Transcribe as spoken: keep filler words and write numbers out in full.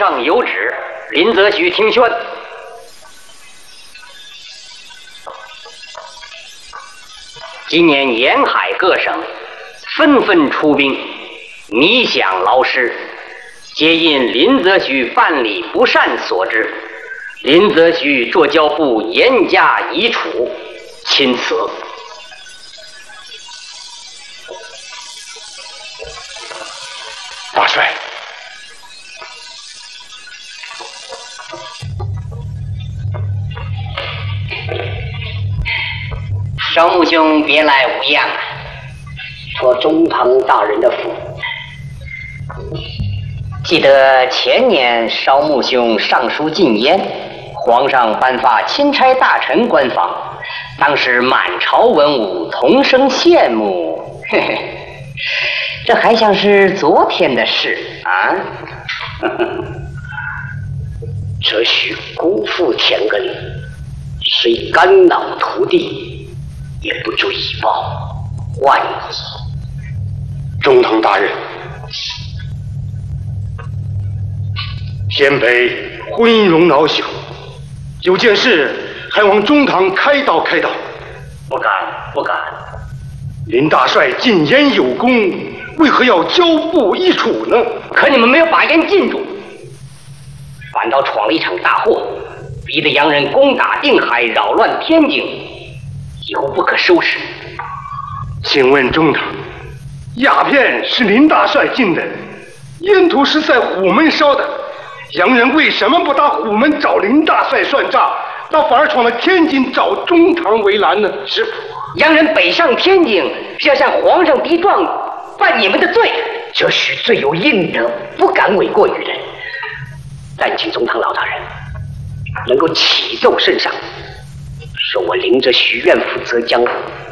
上有旨，林则徐听宣。今年沿海各省纷纷出兵，拟饷劳师，皆因林则徐办理不善所致。林则徐作交部严加以处，钦此。 大帅， 少穆兄别来无恙啊！ 托中堂大人的福。 记得前年少穆兄上书进燕，皇上颁发钦差大臣官访，当时满朝文武同声羡慕，嘿嘿，这还像是昨天的事啊！ 则许辜负田恩，虽肝脑涂地，也不足以报，万矣。 中堂大人，先辈昏庸恼羞，有件事还望中堂开导开导。 不敢，不敢。 林大帅进言有功，为何要交部一处呢？ 可你们没有把言禁住，反倒闯了一场大祸，逼得洋人攻打定海，扰乱天津，以后不可收拾。 请问中堂，鸦片是林大帅进的，烟土是在虎门烧的，洋人为什么不打虎门找林大帅算账，那反而闯了天津找中堂为难呢？师傅， 洋人北上天津是要向皇上敌状，犯你们的罪。 这许罪有应得，不敢诿过于人。但请中堂老大人能够启奏圣上，说我林则徐愿负责江湖。